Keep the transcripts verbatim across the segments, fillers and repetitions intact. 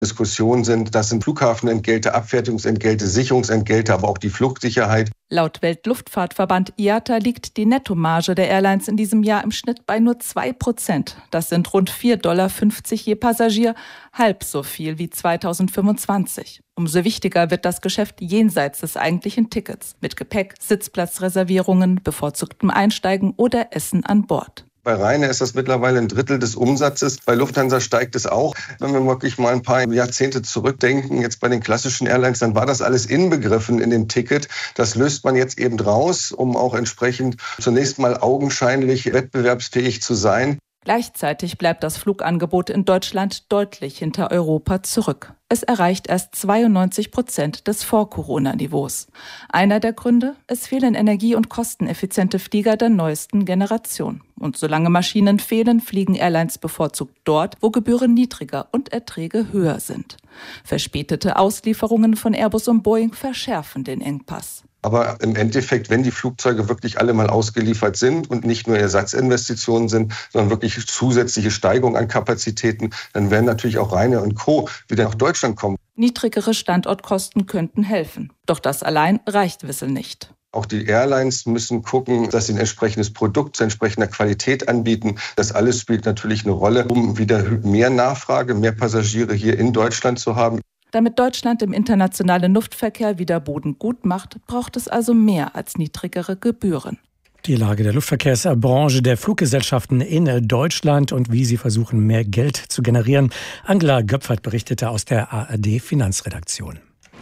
Diskussionen sind. Das sind Flughafenentgelte, Abfertigungsentgelte, Sicherungsentgelte, aber auch die Flugsicherheit. Laut Weltluftfahrtverband I A T A liegt die Nettomarge der Airlines in diesem Jahr im Schnitt bei nur zwei Prozent. Das sind rund vier Komma fünfzig Dollar je Passagier, halb so viel wie zweitausendfünfundzwanzig. Umso wichtiger wird das Geschäft jenseits des eigentlichen Tickets, mit Gepäck, Sitzplatzreservierungen, bevorzugtem Einsteigen oder Essen an Bord. Bei Ryanair ist das mittlerweile ein Drittel des Umsatzes. Bei Lufthansa steigt es auch. Wenn wir wirklich mal ein paar Jahrzehnte zurückdenken, jetzt bei den klassischen Airlines, dann war das alles inbegriffen in dem Ticket. Das löst man jetzt eben raus, um auch entsprechend zunächst mal augenscheinlich wettbewerbsfähig zu sein. Gleichzeitig bleibt das Flugangebot in Deutschland deutlich hinter Europa zurück. Es erreicht erst zweiundneunzig Prozent des Vor-Corona-Niveaus. Einer der Gründe? Es fehlen energie- und kosteneffiziente Flieger der neuesten Generation. Und solange Maschinen fehlen, fliegen Airlines bevorzugt dort, wo Gebühren niedriger und Erträge höher sind. Verspätete Auslieferungen von Airbus und Boeing verschärfen den Engpass. Aber im Endeffekt, wenn die Flugzeuge wirklich alle mal ausgeliefert sind und nicht nur Ersatzinvestitionen sind, sondern wirklich zusätzliche Steigerung an Kapazitäten, dann werden natürlich auch Ryanair und Co. wieder nach Deutschland kommen. Niedrigere Standortkosten könnten helfen. Doch das allein reicht Wissel nicht. Auch die Airlines müssen gucken, dass sie ein entsprechendes Produkt zu entsprechender Qualität anbieten. Das alles spielt natürlich eine Rolle, um wieder mehr Nachfrage, mehr Passagiere hier in Deutschland zu haben. Damit Deutschland im internationalen Luftverkehr wieder Boden gut macht, braucht es also mehr als niedrigere Gebühren. Die Lage der Luftverkehrsbranche der Fluggesellschaften in Deutschland und wie sie versuchen, mehr Geld zu generieren. Angela Göpfert berichtete aus der A R D-Finanzredaktion.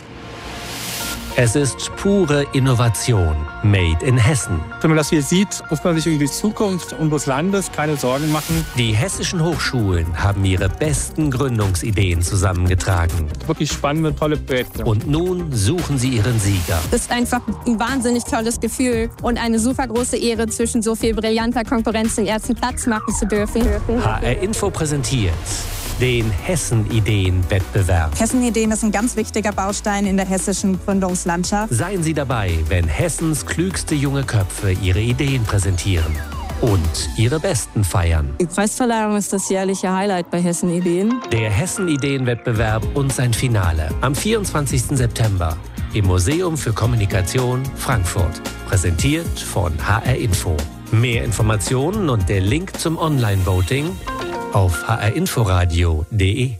Es ist pure Innovation, made in Hessen. Wenn man das hier sieht, muss man sich über die Zukunft unseres Landes keine Sorgen machen. Die hessischen Hochschulen haben ihre besten Gründungsideen zusammengetragen. Wirklich spannende, tolle Projekte. Und nun suchen sie ihren Sieger. Es ist einfach ein wahnsinnig tolles Gefühl und eine super große Ehre, zwischen so viel brillanter Konkurrenz den ersten Platz machen zu dürfen. H R Info präsentiert den Hessen-Ideen-Wettbewerb. Hessen-Ideen ist ein ganz wichtiger Baustein in der hessischen Gründungslandschaft. Seien Sie dabei, wenn Hessens klügste junge Köpfe ihre Ideen präsentieren und ihre besten feiern. Die Preisverleihung ist das jährliche Highlight bei Hessen-Ideen. Der Hessen-Ideen-Wettbewerb und sein Finale am vierundzwanzigsten September im Museum für Kommunikation Frankfurt. Präsentiert von H R Info. Mehr Informationen und der Link zum Online-Voting auf h r inforadio punkt d e.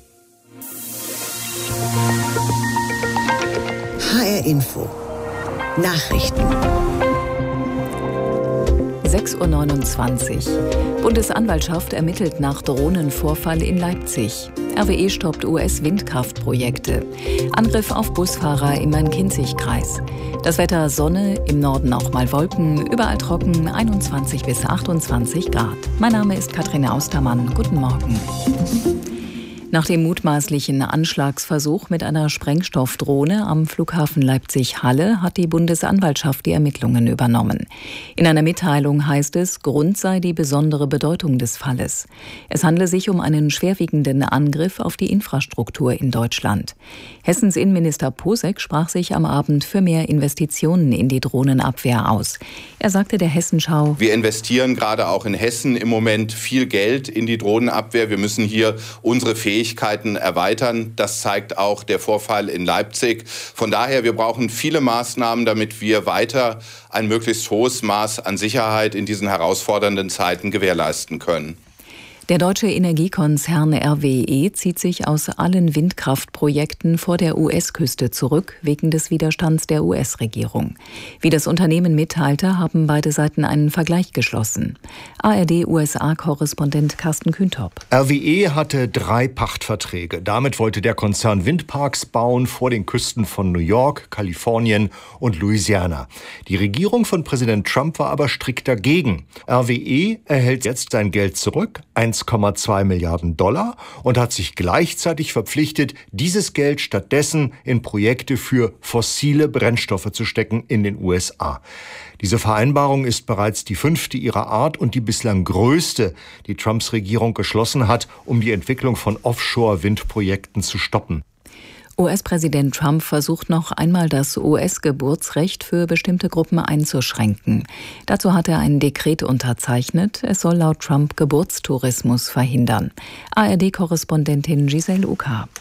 H R Info Nachrichten. sechs Uhr neunundzwanzig. Bundesanwaltschaft ermittelt nach Drohnenvorfall in Leipzig. R W E stoppt U S-Windkraftprojekte. Angriff auf Busfahrer im Main-Kinzig-Kreis. Das Wetter: Sonne, im Norden auch mal Wolken, überall trocken, einundzwanzig bis achtundzwanzig Grad. Mein Name ist Katharina Austermann. Guten Morgen. Nach dem mutmaßlichen Anschlagsversuch mit einer Sprengstoffdrohne am Flughafen Leipzig-Halle hat die Bundesanwaltschaft die Ermittlungen übernommen. In einer Mitteilung heißt es, Grund sei die besondere Bedeutung des Falles. Es handle sich um einen schwerwiegenden Angriff auf die Infrastruktur in Deutschland. Hessens Innenminister Posek sprach sich am Abend für mehr Investitionen in die Drohnenabwehr aus. Er sagte der Hessenschau: Wir investieren gerade auch in Hessen im Moment viel Geld in die Drohnenabwehr. Wir müssen hier unsere Fähigkeiten Fähigkeiten erweitern. Das zeigt auch der Vorfall in Leipzig. Von daher, wir brauchen viele Maßnahmen, damit wir weiter ein möglichst hohes Maß an Sicherheit in diesen herausfordernden Zeiten gewährleisten können. Der deutsche Energiekonzern R W E zieht sich aus allen Windkraftprojekten vor der U S-Küste zurück, wegen des Widerstands der U S-Regierung. Wie das Unternehmen mitteilte, haben beide Seiten einen Vergleich geschlossen. A R D-U S A-Korrespondent Carsten Kühntop. R W E hatte drei Pachtverträge. Damit wollte der Konzern Windparks bauen vor den Küsten von New York, Kalifornien und Louisiana. Die Regierung von Präsident Trump war aber strikt dagegen. R W E erhält jetzt sein Geld zurück, eins Komma zwei Milliarden Dollar, und hat sich gleichzeitig verpflichtet, dieses Geld stattdessen in Projekte für fossile Brennstoffe zu stecken in den U S A. Diese Vereinbarung ist bereits die fünfte ihrer Art und die bislang größte, die Trumps Regierung geschlossen hat, um die Entwicklung von Offshore-Windprojekten zu stoppen. U S-Präsident Trump versucht noch einmal, das U S-Geburtsrecht für bestimmte Gruppen einzuschränken. Dazu hat er ein Dekret unterzeichnet. Es soll laut Trump Geburtstourismus verhindern. A R D-Korrespondentin Giselle Uka.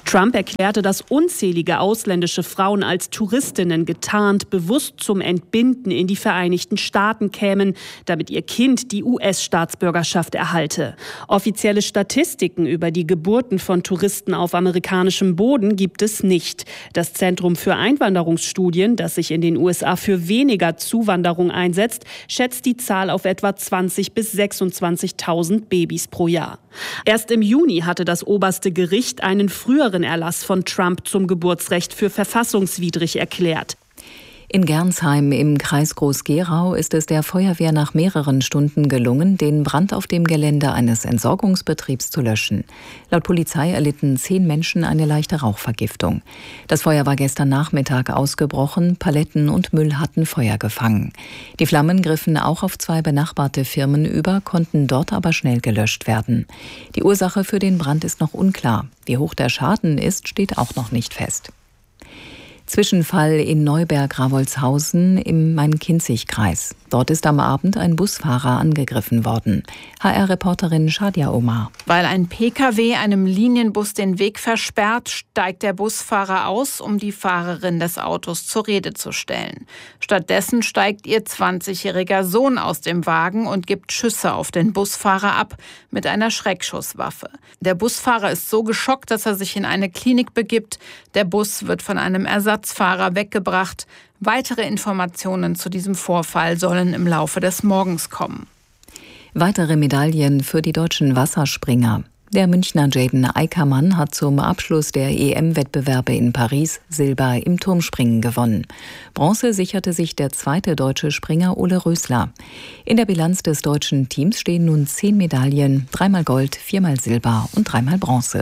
Trump erklärte, dass unzählige ausländische Frauen als Touristinnen getarnt bewusst zum Entbinden in die Vereinigten Staaten kämen, damit ihr Kind die U S-Staatsbürgerschaft erhalte. Offizielle Statistiken über die Geburten von Touristen auf amerikanischem Boden gibt es nicht. Das Zentrum für Einwanderungsstudien, das sich in den U S A für weniger Zuwanderung einsetzt, schätzt die Zahl auf etwa zwanzigtausend bis sechsundzwanzigtausend Babys pro Jahr. Erst im Juni hatte das oberste Gericht einen früheren Erlass von Trump zum Geburtsrecht für verfassungswidrig erklärt. In Gernsheim im Kreis Groß-Gerau ist es der Feuerwehr nach mehreren Stunden gelungen, den Brand auf dem Gelände eines Entsorgungsbetriebs zu löschen. Laut Polizei erlitten zehn Menschen eine leichte Rauchvergiftung. Das Feuer war gestern Nachmittag ausgebrochen, Paletten und Müll hatten Feuer gefangen. Die Flammen griffen auch auf zwei benachbarte Firmen über, konnten dort aber schnell gelöscht werden. Die Ursache für den Brand ist noch unklar. Wie hoch der Schaden ist, steht auch noch nicht fest. Zwischenfall in Neuberg-Ravolzhausen im Main-Kinzig-Kreis. Dort ist am Abend ein Busfahrer angegriffen worden. H R-Reporterin Shadia Omar. Weil ein P K W einem Linienbus den Weg versperrt, steigt der Busfahrer aus, um die Fahrerin des Autos zur Rede zu stellen. Stattdessen steigt ihr zwanzigjähriger Sohn aus dem Wagen und gibt Schüsse auf den Busfahrer ab mit einer Schreckschusswaffe. Der Busfahrer ist so geschockt, dass er sich in eine Klinik begibt. Der Bus wird von einem Ersatzfahrer weggebracht. Weitere Informationen zu diesem Vorfall sollen im Laufe des Morgens kommen. Weitere Medaillen für die deutschen Wasserspringer. Der Münchner Jaden Eickermann hat zum Abschluss der E M-Wettbewerbe in Paris Silber im Turmspringen gewonnen. Bronze sicherte sich der zweite deutsche Springer Ole Rösler. In der Bilanz des deutschen Teams stehen nun zehn Medaillen, dreimal Gold, viermal Silber und dreimal Bronze.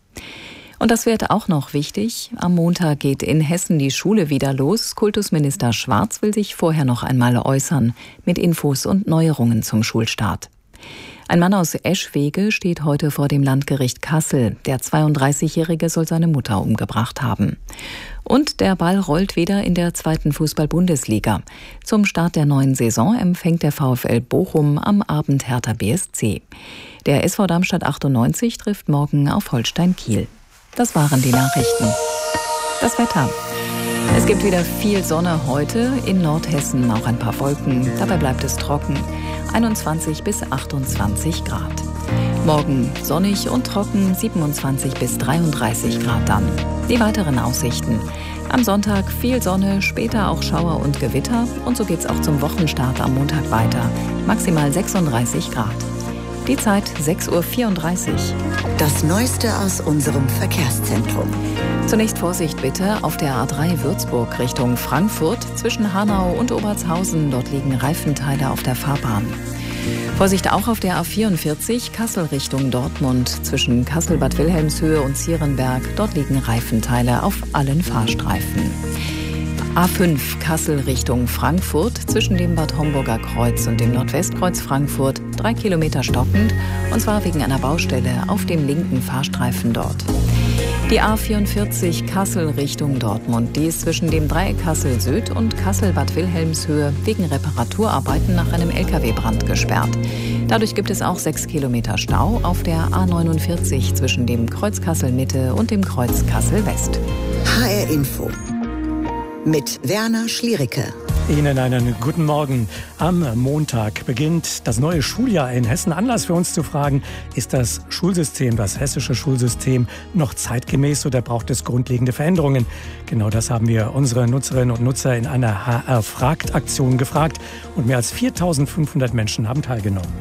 Und das wird auch noch wichtig. Am Montag geht in Hessen die Schule wieder los. Kultusminister Schwarz will sich vorher noch einmal äußern mit Infos und Neuerungen zum Schulstart. Ein Mann aus Eschwege steht heute vor dem Landgericht Kassel. Der zweiunddreißigjährige soll seine Mutter umgebracht haben. Und der Ball rollt wieder in der zweiten Fußball-Bundesliga. Zum Start der neuen Saison empfängt der VfL Bochum am Abend Hertha B S C. Der S V Darmstadt achtundneunzig trifft morgen auf Holstein Kiel. Das waren die Nachrichten. Das Wetter. Es gibt wieder viel Sonne heute, in Nordhessen auch ein paar Wolken. Dabei bleibt es trocken, einundzwanzig bis achtundzwanzig Grad. Morgen sonnig und trocken, siebenundzwanzig bis dreiunddreißig Grad dann. Die weiteren Aussichten. Am Sonntag viel Sonne, später auch Schauer und Gewitter. Und so geht's auch zum Wochenstart am Montag weiter. Maximal sechsunddreißig Grad. Die Zeit sechs Uhr vierunddreißig. Das Neueste aus unserem Verkehrszentrum. Zunächst Vorsicht bitte auf der A drei Würzburg Richtung Frankfurt. Zwischen Hanau und Obertshausen, dort liegen Reifenteile auf der Fahrbahn. Vorsicht auch auf der A vierundvierzig Kassel Richtung Dortmund. Zwischen Kassel-Bad Wilhelmshöhe und Zierenberg, dort liegen Reifenteile auf allen Fahrstreifen. A fünf Kassel Richtung Frankfurt, zwischen dem Bad Homburger Kreuz und dem Nordwestkreuz Frankfurt, drei Kilometer stockend, und zwar wegen einer Baustelle auf dem linken Fahrstreifen dort. Die A vierundvierzig Kassel Richtung Dortmund, die ist zwischen dem Dreieck Kassel Süd und Kassel-Bad Wilhelmshöhe wegen Reparaturarbeiten nach einem L K W-Brand gesperrt. Dadurch gibt es auch sechs Kilometer Stau auf der A neunundvierzig zwischen dem Kreuz Kassel Mitte und dem Kreuz Kassel West. H R Info mit Werner Schliericke. Ihnen einen guten Morgen. Am Montag beginnt das neue Schuljahr in Hessen. Anlass für uns zu fragen, ist das Schulsystem, das hessische Schulsystem, noch zeitgemäß oder braucht es grundlegende Veränderungen? Genau das haben wir unsere Nutzerinnen und Nutzer in einer H R-Fragt-Aktion gefragt und mehr als viertausendfünfhundert Menschen haben teilgenommen.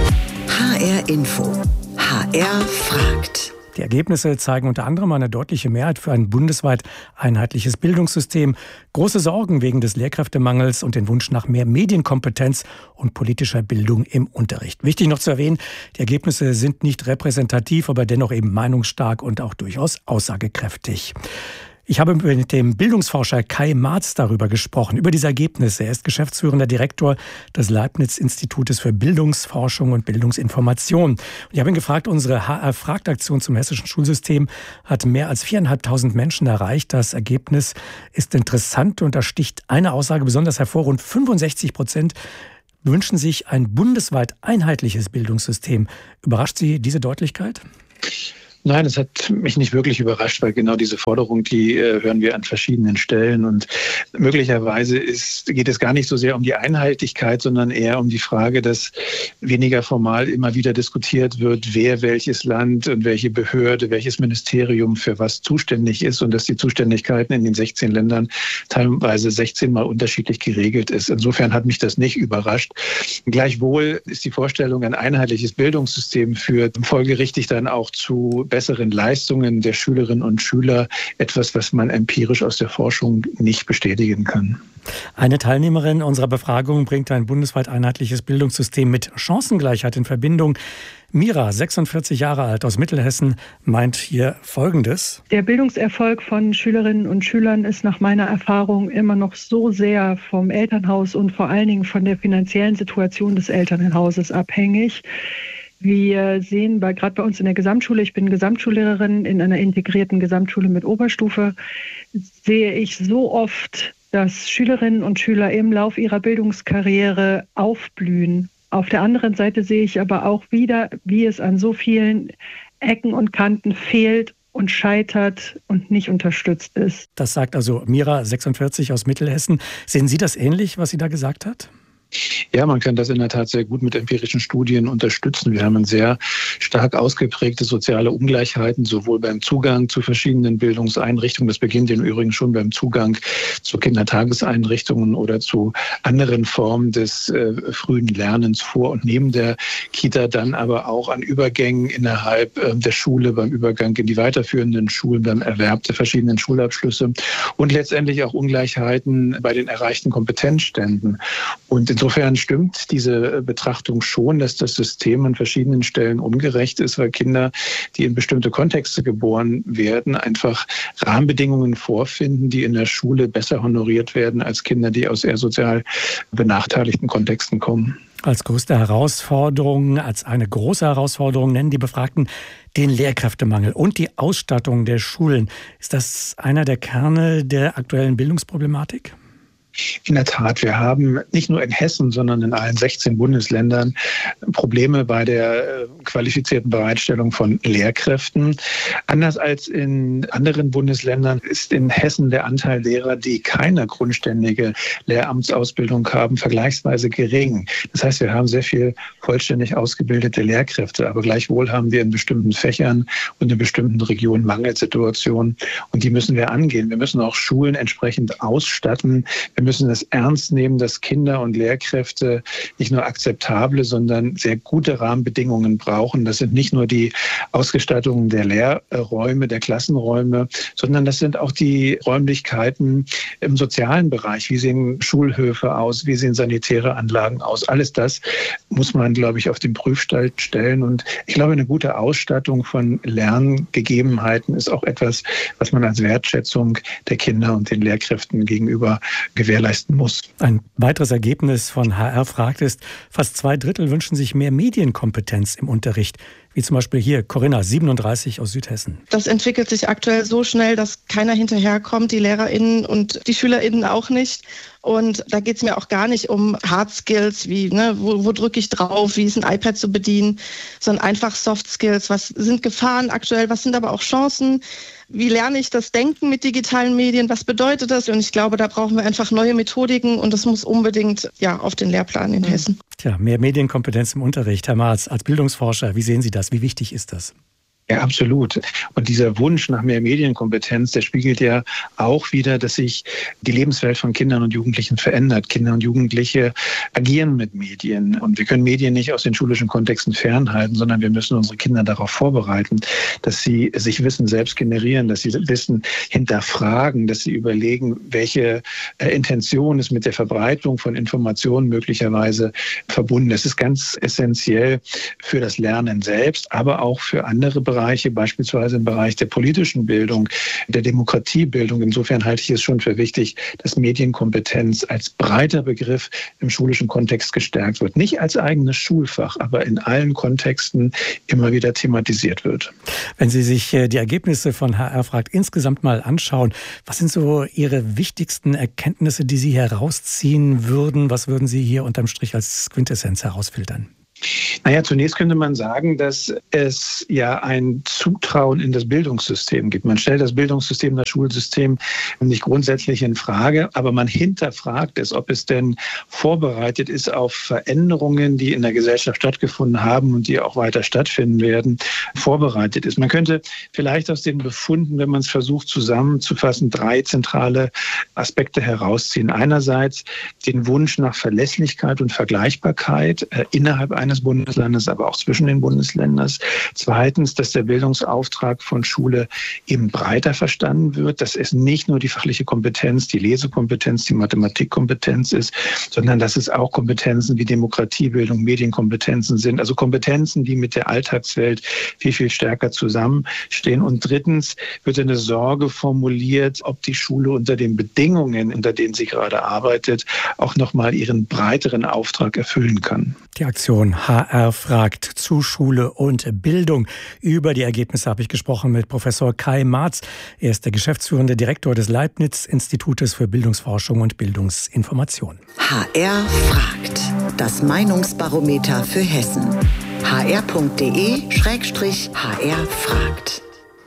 H R Info. H R fragt. Die Ergebnisse zeigen unter anderem eine deutliche Mehrheit für ein bundesweit einheitliches Bildungssystem, große Sorgen wegen des Lehrkräftemangels und den Wunsch nach mehr Medienkompetenz und politischer Bildung im Unterricht. Wichtig noch zu erwähnen, die Ergebnisse sind nicht repräsentativ, aber dennoch eben meinungsstark und auch durchaus aussagekräftig. Ich habe mit dem Bildungsforscher Kai Marz darüber gesprochen, über diese Ergebnisse. Er ist geschäftsführender Direktor des Leibniz-Institutes für Bildungsforschung und Bildungsinformation. Und ich habe ihn gefragt, unsere H R-Fragt-Aktion zum hessischen Schulsystem hat mehr als viertausendfünfhundert Menschen erreicht. Das Ergebnis ist interessant und da sticht eine Aussage besonders hervor. Rund fünfundsechzig Prozent wünschen sich ein bundesweit einheitliches Bildungssystem. Überrascht Sie diese Deutlichkeit? Nein, es hat mich nicht wirklich überrascht, weil genau diese Forderung, die äh, hören wir an verschiedenen Stellen. Und möglicherweise ist, geht es gar nicht so sehr um die Einheitlichkeit, sondern eher um die Frage, dass weniger formal immer wieder diskutiert wird, wer welches Land und welche Behörde, welches Ministerium für was zuständig ist und dass die Zuständigkeiten in den sechzehn Ländern teilweise sechzehn Mal unterschiedlich geregelt ist. Insofern hat mich das nicht überrascht. Gleichwohl ist die Vorstellung, ein einheitliches Bildungssystem führt folgerichtig dann auch zu besseren Leistungen der Schülerinnen und Schüler, etwas, was man empirisch aus der Forschung nicht bestätigen kann. Eine Teilnehmerin unserer Befragung bringt ein bundesweit einheitliches Bildungssystem mit Chancengleichheit in Verbindung. Mira, sechsundvierzig Jahre alt aus Mittelhessen, meint hier Folgendes. Der Bildungserfolg von Schülerinnen und Schülern ist nach meiner Erfahrung immer noch so sehr vom Elternhaus und vor allen Dingen von der finanziellen Situation des Elternhauses abhängig. Wir sehen bei, gerade bei uns in der Gesamtschule, ich bin Gesamtschullehrerin in einer integrierten Gesamtschule mit Oberstufe, sehe ich so oft, dass Schülerinnen und Schüler im Lauf ihrer Bildungskarriere aufblühen. Auf der anderen Seite sehe ich aber auch wieder, wie es an so vielen Ecken und Kanten fehlt und scheitert und nicht unterstützt ist. Das sagt also Mira, sechsundvierzig aus Mittelhessen. Sehen Sie das ähnlich, was sie da gesagt hat? Ja, man kann das in der Tat sehr gut mit empirischen Studien unterstützen. Wir haben ein sehr stark ausgeprägte soziale Ungleichheiten, sowohl beim Zugang zu verschiedenen Bildungseinrichtungen. Das beginnt im Übrigen schon beim Zugang zu Kindertageseinrichtungen oder zu anderen Formen des äh, frühen Lernens vor und neben der Kita, dann aber auch an Übergängen innerhalb äh, der Schule, beim Übergang in die weiterführenden Schulen, beim Erwerb der verschiedenen Schulabschlüsse und letztendlich auch Ungleichheiten bei den erreichten Kompetenzständen. Und insofern stimmt diese Betrachtung schon, dass das System an verschiedenen Stellen ungerecht ist, weil Kinder, die in bestimmte Kontexte geboren werden, einfach Rahmenbedingungen vorfinden, die in der Schule besser honoriert werden als Kinder, die aus eher sozial benachteiligten Kontexten kommen. Als größte Herausforderung, als eine große Herausforderung nennen die Befragten den Lehrkräftemangel und die Ausstattung der Schulen. Ist das einer der Kerne der aktuellen Bildungsproblematik? In der Tat, wir haben nicht nur in Hessen, sondern in allen sechzehn Bundesländern Probleme bei der qualifizierten Bereitstellung von Lehrkräften. Anders als in anderen Bundesländern ist in Hessen der Anteil derer, die keine grundständige Lehramtsausbildung haben, vergleichsweise gering. Das heißt, wir haben sehr viel vollständig ausgebildete Lehrkräfte, aber gleichwohl haben wir in bestimmten Fächern und in bestimmten Regionen Mangelsituationen und die müssen wir angehen. Wir müssen auch Schulen entsprechend ausstatten. Wir müssen es ernst nehmen, dass Kinder und Lehrkräfte nicht nur akzeptable, sondern sehr gute Rahmenbedingungen brauchen. Das sind nicht nur die Ausgestattungen der Lehrräume, der Klassenräume, sondern das sind auch die Räumlichkeiten im sozialen Bereich. Wie sehen Schulhöfe aus? Wie sehen sanitäre Anlagen aus? Alles das muss man, glaube ich, auf den Prüfstand stellen. Und ich glaube, eine gute Ausstattung von Lerngegebenheiten ist auch etwas, was man als Wertschätzung der Kinder und den Lehrkräften gegenüber gewährleisten muss. Ein weiteres Ergebnis von H R fragt ist, fast zwei Drittel wünschen sich mehr Medienkompetenz im Unterricht. Wie zum Beispiel hier Corinna, siebenunddreißig aus Südhessen. Das entwickelt sich aktuell so schnell, dass keiner hinterherkommt, die LehrerInnen und die SchülerInnen auch nicht. Und da geht es mir auch gar nicht um Hard Skills, wie ne, wo, wo drücke ich drauf, wie ist ein iPad zu bedienen, sondern einfach Soft Skills. Was sind Gefahren aktuell, was sind aber auch Chancen? Wie lerne ich das Denken mit digitalen Medien? Was bedeutet das? Und ich glaube, da brauchen wir einfach neue Methodiken und das muss unbedingt ja auf den Lehrplan in Hessen. Tja, mehr Medienkompetenz im Unterricht. Herr Marz, als Bildungsforscher, wie sehen Sie das? Wie wichtig ist das? Ja, absolut. Und dieser Wunsch nach mehr Medienkompetenz, der spiegelt ja auch wieder, dass sich die Lebenswelt von Kindern und Jugendlichen verändert. Kinder und Jugendliche agieren mit Medien. Und wir können Medien nicht aus den schulischen Kontexten fernhalten, sondern wir müssen unsere Kinder darauf vorbereiten, dass sie sich Wissen selbst generieren, dass sie Wissen hinterfragen, dass sie überlegen, welche äh, Intention ist mit der Verbreitung von Informationen möglicherweise verbunden. Das ist ganz essentiell für das Lernen selbst, aber auch für andere Bereiche. Bereiche, beispielsweise im Bereich der politischen Bildung, der Demokratiebildung. Insofern halte ich es schon für wichtig, dass Medienkompetenz als breiter Begriff im schulischen Kontext gestärkt wird. Nicht als eigenes Schulfach, aber in allen Kontexten immer wieder thematisiert wird. Wenn Sie sich die Ergebnisse von H R fragt insgesamt mal anschauen, was sind so Ihre wichtigsten Erkenntnisse, die Sie herausziehen würden? Was würden Sie hier unterm Strich als Quintessenz herausfiltern? Naja, zunächst könnte man sagen, dass es ja ein Zutrauen in das Bildungssystem gibt. Man stellt das Bildungssystem, das Schulsystem nicht grundsätzlich in Frage, aber man hinterfragt es, ob es denn vorbereitet ist auf Veränderungen, die in der Gesellschaft stattgefunden haben und die auch weiter stattfinden werden, vorbereitet ist. Man könnte vielleicht aus den Befunden, wenn man es versucht zusammenzufassen, drei zentrale Aspekte herausziehen. Einerseits den Wunsch nach Verlässlichkeit und Vergleichbarkeit äh, innerhalb eines Bundeslandes, aber auch zwischen den Bundesländern. Zweitens, dass der Bildungsauftrag von Schule eben breiter verstanden wird, dass es nicht nur die fachliche Kompetenz, die Lesekompetenz, die Mathematikkompetenz ist, sondern dass es auch Kompetenzen wie Demokratiebildung, Medienkompetenzen sind, also Kompetenzen, die mit der Alltagswelt viel, viel stärker zusammenstehen. Und drittens wird eine Sorge formuliert, ob die Schule unter den Bedingungen, unter denen sie gerade arbeitet, auch nochmal ihren breiteren Auftrag erfüllen kann. Die Aktion H R fragt zu Schule und Bildung. Über die Ergebnisse habe ich gesprochen mit Professor Kai Marz. Er ist der geschäftsführende Direktor des Leibniz-Institutes für Bildungsforschung und Bildungsinformation. H R fragt. Das Meinungsbarometer für Hessen. h r punkt d e schrägstrich h r fragt.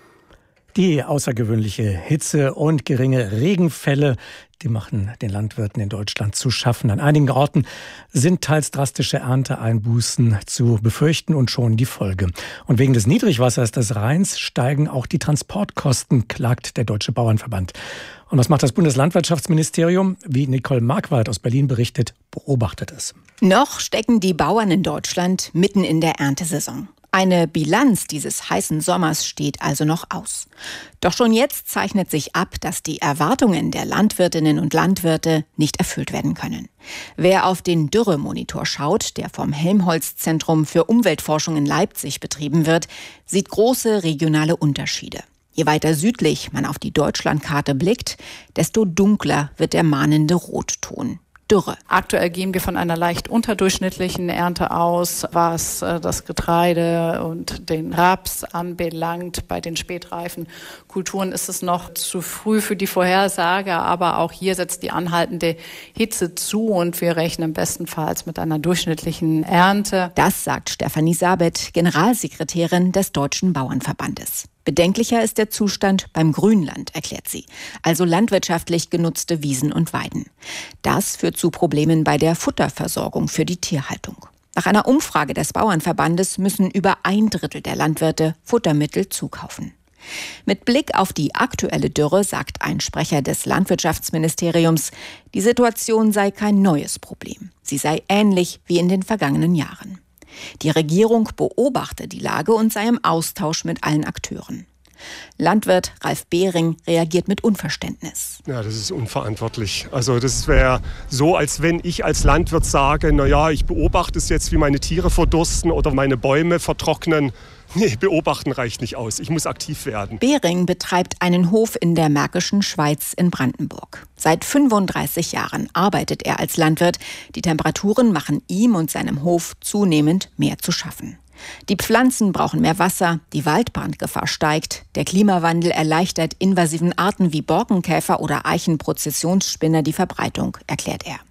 Die außergewöhnliche Hitze und geringe Regenfälle, die machen den Landwirten in Deutschland zu schaffen. An einigen Orten sind teils drastische Ernteeinbußen zu befürchten und schon die Folge. Und wegen des Niedrigwassers des Rheins steigen auch die Transportkosten, klagt der Deutsche Bauernverband. Und was macht das Bundeslandwirtschaftsministerium? Wie Nicole Markwald aus Berlin berichtet, beobachtet es. Noch stecken die Bauern in Deutschland mitten in der Erntesaison. Eine Bilanz dieses heißen Sommers steht also noch aus. Doch schon jetzt zeichnet sich ab, dass die Erwartungen der Landwirtinnen und Landwirte nicht erfüllt werden können. Wer auf den Dürremonitor schaut, der vom Helmholtz-Zentrum für Umweltforschung in Leipzig betrieben wird, sieht große regionale Unterschiede. Je weiter südlich man auf die Deutschlandkarte blickt, desto dunkler wird der mahnende Rotton. Dürre. Aktuell gehen wir von einer leicht unterdurchschnittlichen Ernte aus, was äh, das Getreide und den Raps anbelangt. Bei den spätreifen Kulturen ist es noch zu früh für die Vorhersage, aber auch hier setzt die anhaltende Hitze zu und wir rechnen bestenfalls mit einer durchschnittlichen Ernte. Das sagt Stefanie Sabet, Generalsekretärin des Deutschen Bauernverbandes. Bedenklicher ist der Zustand beim Grünland, erklärt sie, also landwirtschaftlich genutzte Wiesen und Weiden. Das führt zu Problemen bei der Futterversorgung für die Tierhaltung. Nach einer Umfrage des Bauernverbandes müssen über ein Drittel der Landwirte Futtermittel zukaufen. Mit Blick auf die aktuelle Dürre sagt ein Sprecher des Landwirtschaftsministeriums, die Situation sei kein neues Problem. Sie sei ähnlich wie in den vergangenen Jahren. Die Regierung beobachte die Lage und sei im Austausch mit allen Akteuren. Landwirt Ralf Behring reagiert mit Unverständnis. Ja, das ist unverantwortlich. Also das wäre so, als wenn ich als Landwirt sage, naja, ich beobachte es jetzt, wie meine Tiere verdursten oder meine Bäume vertrocknen. Nee, beobachten reicht nicht aus. Ich muss aktiv werden. Behring betreibt einen Hof in der Märkischen Schweiz in Brandenburg. Seit fünfunddreißig Jahren arbeitet er als Landwirt. Die Temperaturen machen ihm und seinem Hof zunehmend mehr zu schaffen. Die Pflanzen brauchen mehr Wasser, die Waldbrandgefahr steigt, der Klimawandel erleichtert invasiven Arten wie Borkenkäfer oder Eichenprozessionsspinner die Verbreitung, erklärt er.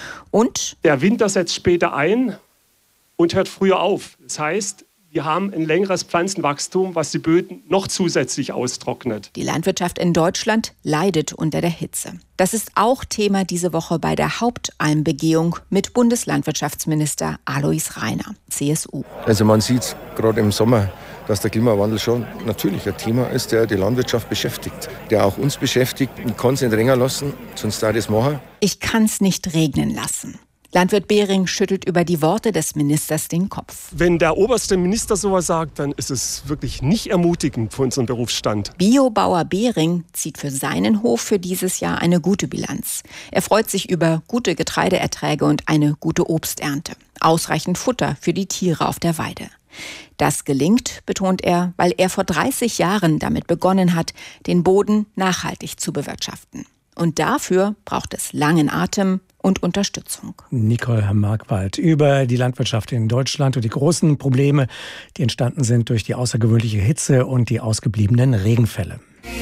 Und der Winter setzt später ein und hört früher auf. Das heißt, wir haben ein längeres Pflanzenwachstum, was die Böden noch zusätzlich austrocknet. Die Landwirtschaft in Deutschland leidet unter der Hitze. Das ist auch Thema diese Woche bei der Hauptalmbegehung mit Bundeslandwirtschaftsminister Alois Rainer, C S U. Also man sieht gerade im Sommer, dass der Klimawandel schon natürlich ein Thema ist, der die Landwirtschaft beschäftigt, der auch uns beschäftigt. Ich kann es nicht länger lassen, sonst da das machen. Ich kann es nicht regnen lassen. Landwirt Behring schüttelt über die Worte des Ministers den Kopf. Wenn der oberste Minister sowas sagt, dann ist es wirklich nicht ermutigend für unseren Berufsstand. Biobauer Behring zieht für seinen Hof für dieses Jahr eine gute Bilanz. Er freut sich über gute Getreideerträge und eine gute Obsternte. Ausreichend Futter für die Tiere auf der Weide. Das gelingt, betont er, weil er vor dreißig Jahren damit begonnen hat, den Boden nachhaltig zu bewirtschaften. Und dafür braucht es langen Atem und Unterstützung. Nicole Markwald über die Landwirtschaft in Deutschland und die großen Probleme, die entstanden sind durch die außergewöhnliche Hitze und die ausgebliebenen Regenfälle.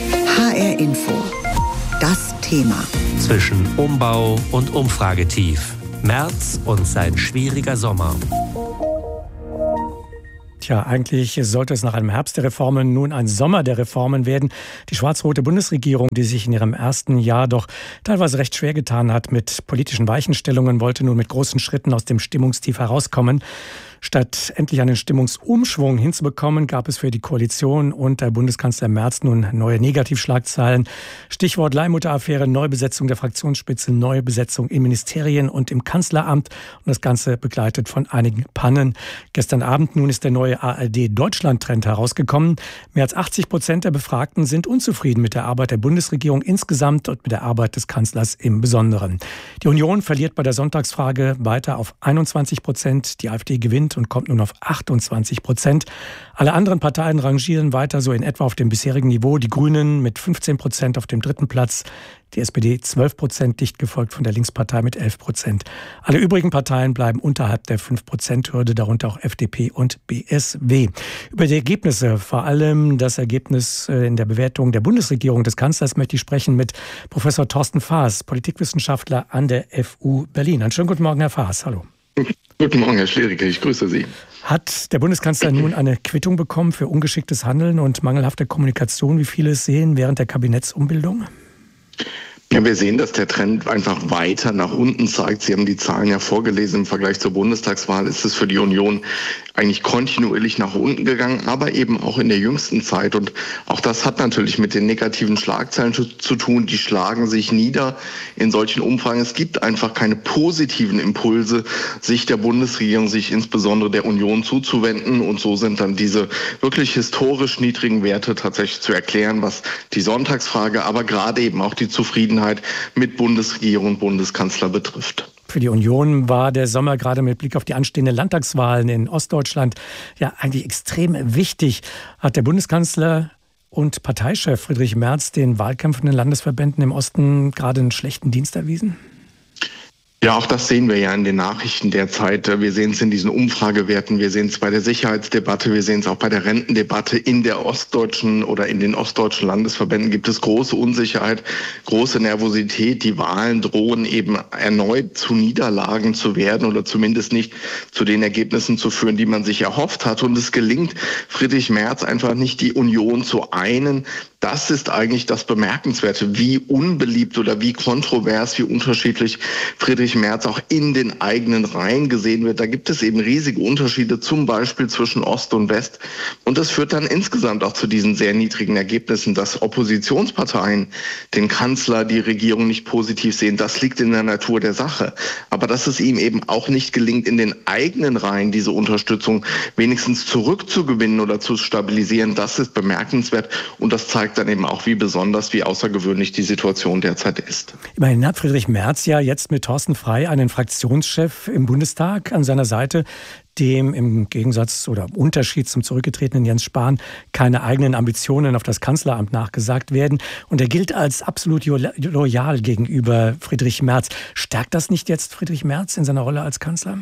H R Info. Das Thema. Zwischen Umbau und Umfragetief. März und sein schwieriger Sommer. Tja, eigentlich sollte es nach einem Herbst der Reformen nun ein Sommer der Reformen werden. Die schwarz-rote Bundesregierung, die sich in ihrem ersten Jahr doch teilweise recht schwer getan hat mit politischen Weichenstellungen, wollte nun mit großen Schritten aus dem Stimmungstief herauskommen. Statt endlich einen Stimmungsumschwung hinzubekommen, gab es für die Koalition unter Bundeskanzler Merz nun neue Negativschlagzeilen. Stichwort Leihmutteraffäre, Neubesetzung der Fraktionsspitze, neue Besetzung in Ministerien und im Kanzleramt. Und das Ganze begleitet von einigen Pannen. Gestern Abend nun ist der neue A R D-Deutschland-Trend herausgekommen. Mehr als achtzig Prozent der Befragten sind unzufrieden mit der Arbeit der Bundesregierung insgesamt und mit der Arbeit des Kanzlers im Besonderen. Die Union verliert bei der Sonntagsfrage weiter auf einundzwanzig Prozent. Die AfD gewinnt und kommt nun auf achtundzwanzig Prozent. Alle anderen Parteien rangieren weiter so in etwa auf dem bisherigen Niveau. Die Grünen mit fünfzehn Prozent auf dem dritten Platz, die S P D zwölf Prozent, dicht gefolgt von der Linkspartei mit elf Prozent. Alle übrigen Parteien bleiben unterhalb der fünf Prozent Hürde, darunter auch F D P und B S W. Über die Ergebnisse, vor allem das Ergebnis in der Bewertung der Bundesregierung des Kanzlers, möchte ich sprechen mit Professor Thorsten Faas, Politikwissenschaftler an der F U Berlin. Einen schönen guten Morgen, Herr Faas. Hallo. Guten Morgen, Herr Schlericke, ich grüße Sie. Hat der Bundeskanzler nun eine Quittung bekommen für ungeschicktes Handeln und mangelhafte Kommunikation, wie viele es sehen, während der Kabinettsumbildung? Ja, wir sehen, dass der Trend einfach weiter nach unten zeigt. Sie haben die Zahlen ja vorgelesen. Im Vergleich zur Bundestagswahl ist es für die Union eigentlich kontinuierlich nach unten gegangen, aber eben auch in der jüngsten Zeit. Und auch das hat natürlich mit den negativen Schlagzeilen zu, zu tun. Die schlagen sich nieder in solchen Umfragen. Es gibt einfach keine positiven Impulse, sich der Bundesregierung, sich insbesondere der Union zuzuwenden. Und so sind dann diese wirklich historisch niedrigen Werte tatsächlich zu erklären, was die Sonntagsfrage, aber gerade eben auch die Zufriedenheit mit Bundesregierung und Bundeskanzler betrifft. Für die Union war der Sommer gerade mit Blick auf die anstehenden Landtagswahlen in Ostdeutschland ja eigentlich extrem wichtig. Hat der Bundeskanzler und Parteichef Friedrich Merz den wahlkämpfenden Landesverbänden im Osten gerade einen schlechten Dienst erwiesen? Ja, auch das sehen wir ja in den Nachrichten derzeit. Wir sehen es in diesen Umfragewerten, wir sehen es bei der Sicherheitsdebatte, wir sehen es auch bei der Rentendebatte. In der ostdeutschen oder in den ostdeutschen Landesverbänden gibt es große Unsicherheit, große Nervosität. Die Wahlen drohen eben erneut zu Niederlagen zu werden oder zumindest nicht zu den Ergebnissen zu führen, die man sich erhofft hat. Und es gelingt Friedrich Merz einfach nicht, die Union zu einen. Das ist eigentlich das Bemerkenswerte, wie unbeliebt oder wie kontrovers, wie unterschiedlich Friedrich Merz auch in den eigenen Reihen gesehen wird. Da gibt es eben riesige Unterschiede, zum Beispiel zwischen Ost und West. Und das führt dann insgesamt auch zu diesen sehr niedrigen Ergebnissen, dass Oppositionsparteien den Kanzler, die Regierung nicht positiv sehen. Das liegt in der Natur der Sache. Aber dass es ihm eben auch nicht gelingt, in den eigenen Reihen diese Unterstützung wenigstens zurückzugewinnen oder zu stabilisieren, das ist bemerkenswert. Und das zeigt dann eben auch, wie besonders, wie außergewöhnlich die Situation derzeit ist. Immerhin hat Friedrich Merz ja jetzt mit Thorsten Frey einen Fraktionschef im Bundestag an seiner Seite, dem im Gegensatz oder Unterschied zum zurückgetretenen Jens Spahn keine eigenen Ambitionen auf das Kanzleramt nachgesagt werden. Und er gilt als absolut loyal gegenüber Friedrich Merz. Stärkt das nicht jetzt Friedrich Merz in seiner Rolle als Kanzler?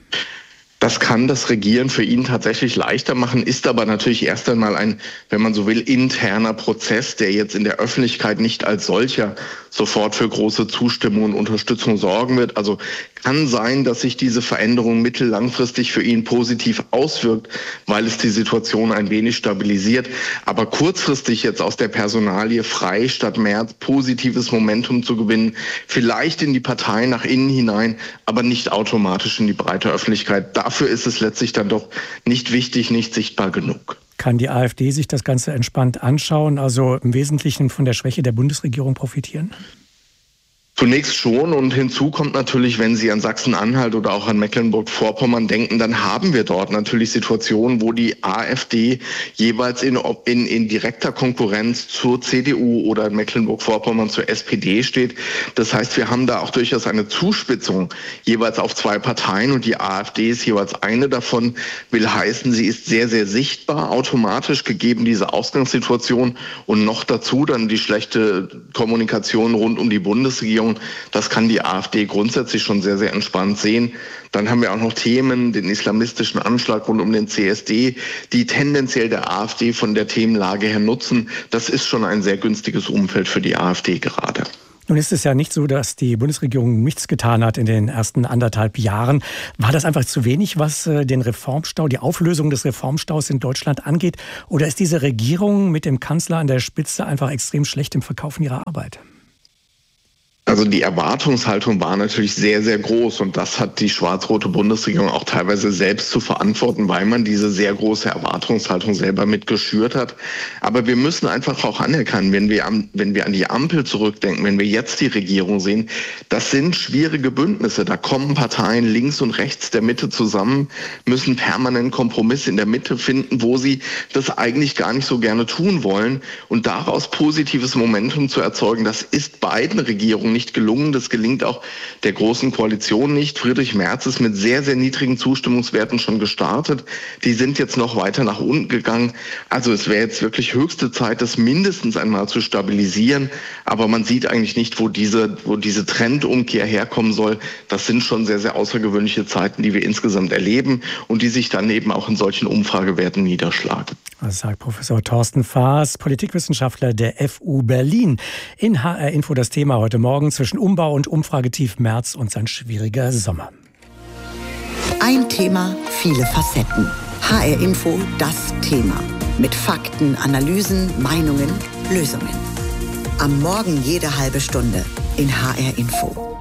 Das kann das Regieren für ihn tatsächlich leichter machen, ist aber natürlich erst einmal ein, wenn man so will, interner Prozess, der jetzt in der Öffentlichkeit nicht als solcher sofort für große Zustimmung und Unterstützung sorgen wird. Also kann sein, dass sich diese Veränderung mittellangfristig für ihn positiv auswirkt, weil es die Situation ein wenig stabilisiert. Aber kurzfristig jetzt aus der Personalie Frey statt Merz positives Momentum zu gewinnen, vielleicht in die Partei nach innen hinein, aber nicht automatisch in die breite Öffentlichkeit. Dafür ist es letztlich dann doch nicht wichtig, nicht sichtbar genug. Kann die AfD sich das Ganze entspannt anschauen, also im Wesentlichen von der Schwäche der Bundesregierung profitieren? Zunächst schon, und hinzu kommt natürlich, wenn Sie an Sachsen-Anhalt oder auch an Mecklenburg-Vorpommern denken, dann haben wir dort natürlich Situationen, wo die AfD jeweils in, in, in direkter Konkurrenz zur C D U oder in Mecklenburg-Vorpommern zur S P D steht. Das heißt, wir haben da auch durchaus eine Zuspitzung jeweils auf zwei Parteien, und die AfD ist jeweils eine davon, will heißen, sie ist sehr, sehr sichtbar, automatisch gegeben diese Ausgangssituation, und noch dazu dann die schlechte Kommunikation rund um die Bundesregierung. Das kann die AfD grundsätzlich schon sehr, sehr entspannt sehen. Dann haben wir auch noch Themen, den islamistischen Anschlag rund um den C S D, die tendenziell der AfD von der Themenlage her nutzen. Das ist schon ein sehr günstiges Umfeld für die AfD gerade. Nun ist es ja nicht so, dass die Bundesregierung nichts getan hat in den ersten anderthalb Jahren. War das einfach zu wenig, was den Reformstau, die Auflösung des Reformstaus in Deutschland angeht? Oder ist diese Regierung mit dem Kanzler an der Spitze einfach extrem schlecht im Verkaufen ihrer Arbeit? Also die Erwartungshaltung war natürlich sehr, sehr groß und das hat die schwarz-rote Bundesregierung auch teilweise selbst zu verantworten, weil man diese sehr große Erwartungshaltung selber mitgeschürt hat. Aber wir müssen einfach auch anerkennen, wenn wir, an, wenn wir an die Ampel zurückdenken, wenn wir jetzt die Regierung sehen, das sind schwierige Bündnisse. Da kommen Parteien links und rechts der Mitte zusammen, müssen permanent Kompromisse in der Mitte finden, wo sie das eigentlich gar nicht so gerne tun wollen. Und daraus positives Momentum zu erzeugen, das ist beiden Regierungen nicht gelungen. Das gelingt auch der Großen Koalition nicht. Friedrich Merz ist mit sehr, sehr niedrigen Zustimmungswerten schon gestartet. Die sind jetzt noch weiter nach unten gegangen. Also es wäre jetzt wirklich höchste Zeit, das mindestens einmal zu stabilisieren. Aber man sieht eigentlich nicht, wo diese, wo diese Trendumkehr herkommen soll. Das sind schon sehr, sehr außergewöhnliche Zeiten, die wir insgesamt erleben und die sich dann eben auch in solchen Umfragewerten niederschlagen. Das sagt Professor Thorsten Faas, Politikwissenschaftler der F U Berlin. In H R Info das Thema heute Morgen zwischen Umbau und Umfragetief Merz und sein schwieriger Sommer. Ein Thema, viele Facetten. H R Info das Thema. Mit Fakten, Analysen, Meinungen, Lösungen. Am Morgen jede halbe Stunde in H R Info.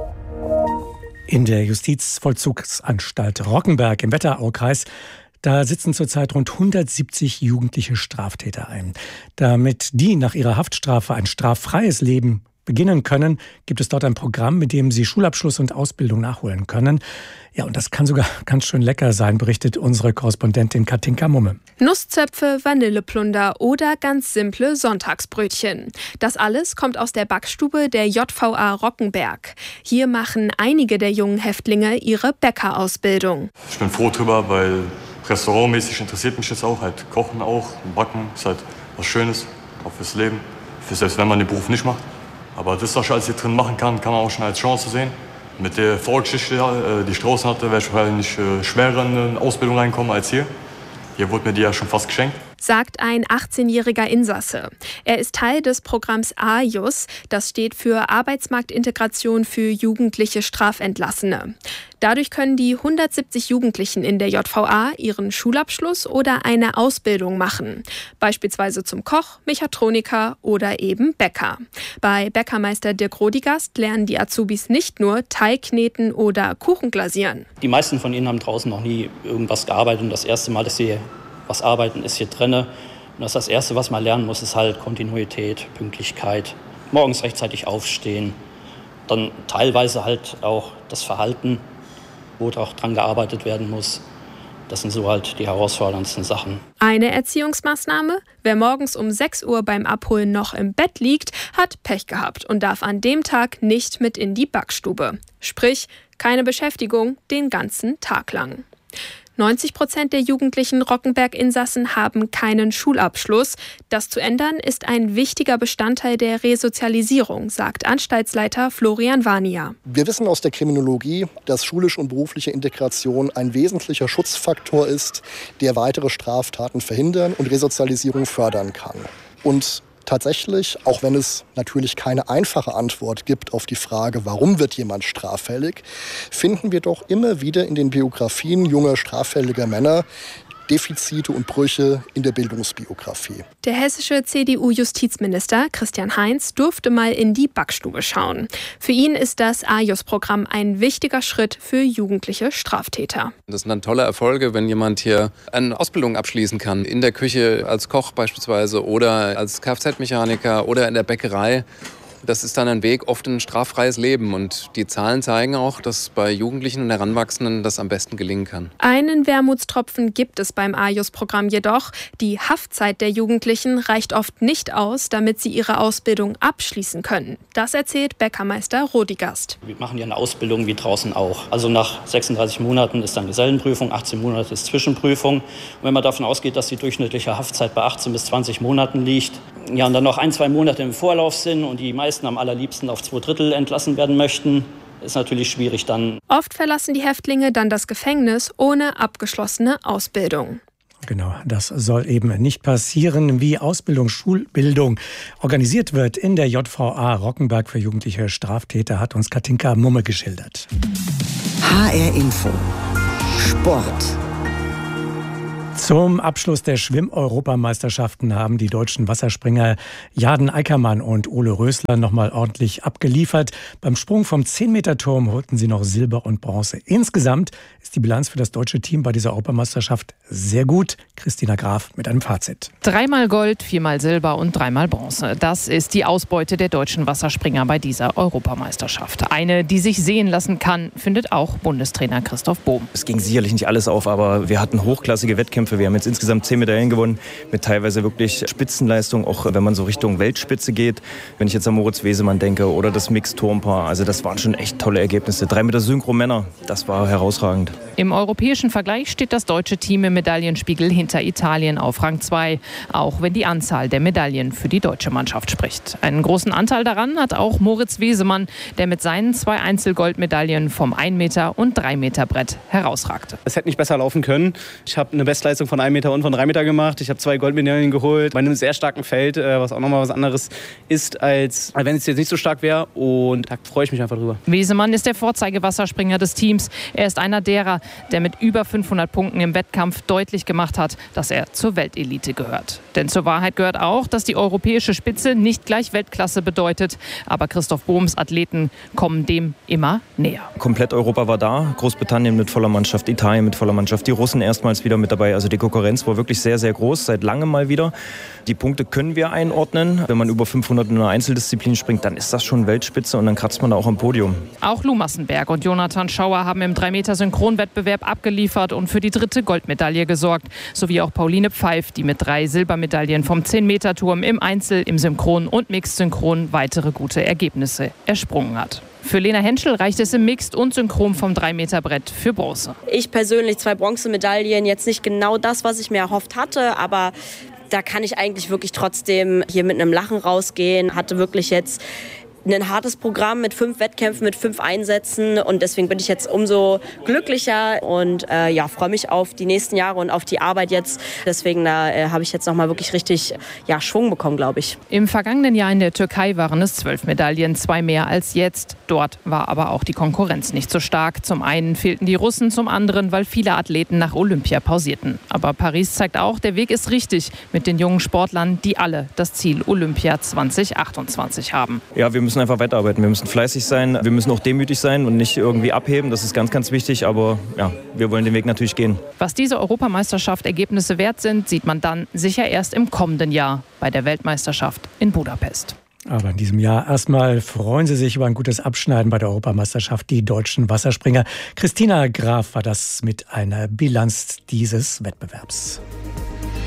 In der Justizvollzugsanstalt Rockenberg im Wetteraukreis, da sitzen zurzeit rund hundertsiebzig jugendliche Straftäter ein. Damit die nach ihrer Haftstrafe ein straffreies Leben beginnen können, gibt es dort ein Programm, mit dem sie Schulabschluss und Ausbildung nachholen können. Ja, und das kann sogar ganz schön lecker sein, berichtet unsere Korrespondentin Katinka Mumme. Nusszöpfe, Vanilleplunder oder ganz simple Sonntagsbrötchen. Das alles kommt aus der Backstube der J V A Rockenberg. Hier machen einige der jungen Häftlinge ihre Bäckerausbildung. Ich bin froh drüber, weil restaurantmäßig interessiert mich das auch. Halt Kochen auch, Backen ist halt was Schönes, auch fürs Leben. Für selbst wenn man den Beruf nicht macht. Aber das, was ich alles hier drin machen kann, kann man auch schon als Chance sehen. Mit der Vorgeschichte, die ich draußen hatte, wäre ich wahrscheinlich schwerer in eine Ausbildung reinkommen als hier. Hier wurde mir die ja schon fast geschenkt. Sagt ein achtzehnjähriger Insasse. Er ist Teil des Programms A J U S, das steht für Arbeitsmarktintegration für jugendliche Strafentlassene. Dadurch können die hundertsiebzig Jugendlichen in der J V A ihren Schulabschluss oder eine Ausbildung machen. Beispielsweise zum Koch, Mechatroniker oder eben Bäcker. Bei Bäckermeister Dirk Rodigast lernen die Azubis nicht nur Teig kneten oder Kuchen glasieren. Die meisten von ihnen haben draußen noch nie irgendwas gearbeitet und das erste Mal, dass sie was arbeiten, ist hier drinne. Und das, das Erste, was man lernen muss, ist halt Kontinuität, Pünktlichkeit, morgens rechtzeitig aufstehen. Dann teilweise halt auch das Verhalten, wo auch dran gearbeitet werden muss. Das sind so halt die herausforderndsten Sachen. Eine Erziehungsmaßnahme? Wer morgens um sechs Uhr beim Abholen noch im Bett liegt, hat Pech gehabt und darf an dem Tag nicht mit in die Backstube. Sprich, keine Beschäftigung den ganzen Tag lang. neunzig Prozent der jugendlichen Rockenberg-Insassen haben keinen Schulabschluss. Das zu ändern ist ein wichtiger Bestandteil der Resozialisierung, sagt Anstaltsleiter Florian Warnia. Wir wissen aus der Kriminologie, dass schulische und berufliche Integration ein wesentlicher Schutzfaktor ist, der weitere Straftaten verhindern und Resozialisierung fördern kann. Und tatsächlich, auch wenn es natürlich keine einfache Antwort gibt auf die Frage, warum wird jemand straffällig, finden wir doch immer wieder in den Biografien junger straffälliger Männer Defizite und Brüche in der Bildungsbiografie. Der hessische C D U-Justizminister Christian Heinz durfte mal in die Backstube schauen. Für ihn ist das A J U S-Programm ein wichtiger Schritt für jugendliche Straftäter. Das sind dann tolle Erfolge, wenn jemand hier eine Ausbildung abschließen kann. In der Küche als Koch beispielsweise oder als Kfz-Mechaniker oder in der Bäckerei. Das ist dann ein Weg, oft ein straffreies Leben. Und die Zahlen zeigen auch, dass bei Jugendlichen und Heranwachsenden das am besten gelingen kann. Einen Wermutstropfen gibt es beim A J U S-Programm jedoch. Die Haftzeit der Jugendlichen reicht oft nicht aus, damit sie ihre Ausbildung abschließen können. Das erzählt Bäckermeister Rodigast. Wir machen ja eine Ausbildung wie draußen auch. Also nach sechsunddreißig Monaten ist dann Gesellenprüfung, achtzehn Monate ist Zwischenprüfung. Und wenn man davon ausgeht, dass die durchschnittliche Haftzeit bei achtzehn bis zwanzig Monaten liegt, ja, und dann noch ein, zwei Monate im Vorlauf sind und die meisten am allerliebsten auf zwei Drittel entlassen werden möchten, ist natürlich schwierig dann. Oft verlassen die Häftlinge dann das Gefängnis ohne abgeschlossene Ausbildung. Genau, das soll eben nicht passieren. Wie Ausbildung, Schulbildung organisiert wird in der J V A Rockenberg für jugendliche Straftäter, hat uns Katinka Mumme geschildert. H R Info Sport. Zum Abschluss der Schwimm-Europameisterschaften haben die deutschen Wasserspringer Jaden Eickermann und Ole Rösler nochmal ordentlich abgeliefert. Beim Sprung vom zehn-Meter-Turm holten sie noch Silber und Bronze. Insgesamt ist die Bilanz für das deutsche Team bei dieser Europameisterschaft sehr gut. Christina Graf mit einem Fazit. Dreimal Gold, viermal Silber und dreimal Bronze. Das ist die Ausbeute der deutschen Wasserspringer bei dieser Europameisterschaft. Eine, die sich sehen lassen kann, findet auch Bundestrainer Christoph Bohm. Es ging sicherlich nicht alles auf, aber wir hatten hochklassige Wettkämpfe. Wir haben jetzt insgesamt zehn Medaillen gewonnen mit teilweise wirklich Spitzenleistung, auch wenn man so Richtung Weltspitze geht. Wenn ich jetzt an Moritz Wesemann denke oder das Mixed-Turmpaar, also das waren schon echt tolle Ergebnisse. Drei Meter Synchro-Männer, das war herausragend. Im europäischen Vergleich steht das deutsche Team im Medaillenspiegel hinter Italien auf Rang zwei, auch wenn die Anzahl der Medaillen für die deutsche Mannschaft spricht. Einen großen Anteil daran hat auch Moritz Wesemann, der mit seinen zwei Einzelgoldmedaillen vom ein Meter und drei Meter Brett herausragte. Es hätte nicht besser laufen können. Ich habe eine Bestleistung von einem Meter und von drei Meter gemacht. Ich habe zwei Goldmedaillen geholt bei einem sehr starken Feld, was auch nochmal was anderes ist, als wenn es jetzt nicht so stark wäre. Und da freue ich mich einfach drüber. Wesemann ist der Vorzeigewasserspringer des Teams. Er ist einer derer, der mit über fünfhundert Punkten im Wettkampf deutlich gemacht hat, dass er zur Weltelite gehört. Denn zur Wahrheit gehört auch, dass die europäische Spitze nicht gleich Weltklasse bedeutet. Aber Christoph Bohms Athleten kommen dem immer näher. Komplett Europa war da. Großbritannien mit voller Mannschaft, Italien mit voller Mannschaft, die Russen erstmals wieder mit dabei. Also die Konkurrenz war wirklich sehr, sehr groß, seit langem mal wieder. Die Punkte können wir einordnen. Wenn man über fünfhundert in einer Einzeldisziplin springt, dann ist das schon Weltspitze und dann kratzt man da auch am Podium. Auch Lou Massenberg und Jonathan Schauer haben im drei Meter Synchronwettbewerb abgeliefert und für die dritte Goldmedaille gesorgt. Sowie auch Pauline Pfeif, die mit drei Silbermedaillen vom zehn Meter Turm im Einzel, im Synchron und Mixed-Synchron weitere gute Ergebnisse ersprungen hat. Für Lena Henschel reicht es im Mixed und Synchron vom drei Meter Brett für Bronze. Ich persönlich zwei Bronzemedaillen, jetzt nicht genau das, was ich mir erhofft hatte, aber da kann ich eigentlich wirklich trotzdem hier mit einem Lachen rausgehen. Hatte wirklich jetzt ein hartes Programm mit fünf Wettkämpfen, mit fünf Einsätzen und deswegen bin ich jetzt umso glücklicher und äh, ja, freue mich auf die nächsten Jahre und auf die Arbeit jetzt. Deswegen da äh, habe ich jetzt nochmal wirklich richtig ja, Schwung bekommen, glaube ich. Im vergangenen Jahr in der Türkei waren es zwölf Medaillen, zwei mehr als jetzt. Dort war aber auch die Konkurrenz nicht so stark. Zum einen fehlten die Russen, zum anderen, weil viele Athleten nach Olympia pausierten. Aber Paris zeigt auch, der Weg ist richtig mit den jungen Sportlern, die alle das Ziel Olympia zwanzig achtundzwanzig haben. Ja, wir müssen einfach weiterarbeiten. Wir müssen fleißig sein, wir müssen auch demütig sein und nicht irgendwie abheben. Das ist ganz, ganz wichtig, aber ja, wir wollen den Weg natürlich gehen. Was diese Europameisterschaft Ergebnisse wert sind, sieht man dann sicher erst im kommenden Jahr bei der Weltmeisterschaft in Budapest. Aber in diesem Jahr erstmal freuen Sie sich über ein gutes Abschneiden bei der Europameisterschaft, die deutschen Wasserspringer. Christina Graf war das mit einer Bilanz dieses Wettbewerbs.